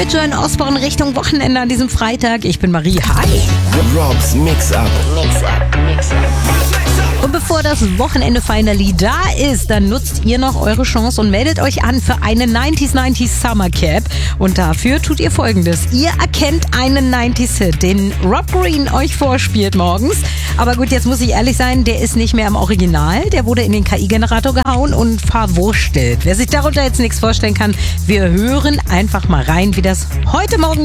mit Joan Osborne Richtung Wochenende an diesem Freitag. Ich bin Marie. Hi. Rob's Mix-Up. Und bevor das Wochenende finally da ist, dann nutzt ihr noch eure Chance und meldet euch an für eine 90s Summer Cap. Und dafür tut ihr Folgendes. Ihr erkennt einen 90s-Hit, den Rob Green euch vorspielt morgens. Aber gut, jetzt muss ich ehrlich sein, der ist nicht mehr im Original. Der wurde in den KI-Generator gehauen und verwurstelt. Wer sich darunter jetzt nichts vorstellen kann, wir hören einfach mal rein, wie das heute Morgen